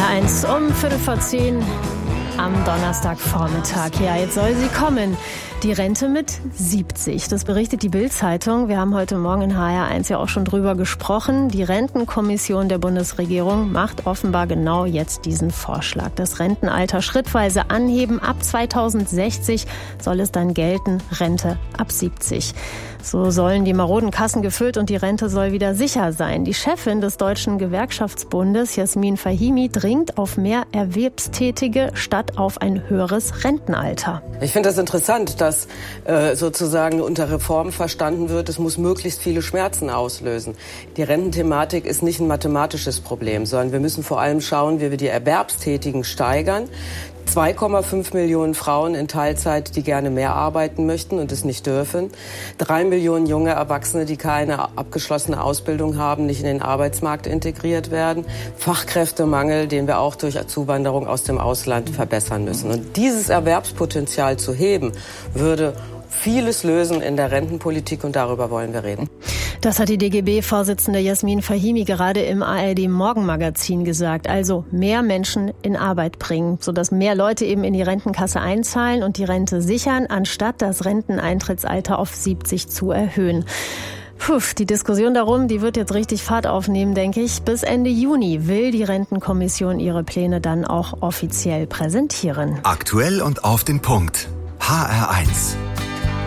HR1 um 10:15 am Donnerstagvormittag. Ja, jetzt soll sie kommen. Die Rente mit 70. Das berichtet die Bild-Zeitung. Wir haben heute Morgen in HR1 ja auch schon drüber gesprochen. Die Rentenkommission der Bundesregierung macht offenbar genau jetzt diesen Vorschlag. Das Rentenalter schrittweise anheben. Ab 2060 soll es dann gelten. Rente ab 70. So sollen die maroden Kassen gefüllt und die Rente soll wieder sicher sein. Die Chefin des Deutschen Gewerkschaftsbundes, Jasmin Fahimi, dringt auf mehr Erwerbstätige statt auf ein höheres Rentenalter. Ich finde das interessant, dass sozusagen unter Reform verstanden wird, es muss möglichst viele Schmerzen auslösen. Die Rententhematik ist nicht ein mathematisches Problem, sondern wir müssen vor allem schauen, wie wir die Erwerbstätigen steigern. 2,5 Millionen Frauen in Teilzeit, die gerne mehr arbeiten möchten und es nicht dürfen. 3 Millionen junge Erwachsene, die keine abgeschlossene Ausbildung haben, nicht in den Arbeitsmarkt integriert werden. Fachkräftemangel, den wir auch durch Zuwanderung aus dem Ausland verbessern müssen. Und dieses Erwerbspotenzial zu heben, würde vieles lösen in der Rentenpolitik und darüber wollen wir reden. Das hat die DGB-Vorsitzende Jasmin Fahimi gerade im ARD-Morgenmagazin gesagt. Also mehr Menschen in Arbeit bringen, sodass mehr Leute eben in die Rentenkasse einzahlen und die Rente sichern, anstatt das Renteneintrittsalter auf 70 zu erhöhen. Die Diskussion darum, die wird jetzt richtig Fahrt aufnehmen, denke ich. Bis Ende Juni will die Rentenkommission ihre Pläne dann auch offiziell präsentieren. Aktuell und auf den Punkt. HR1.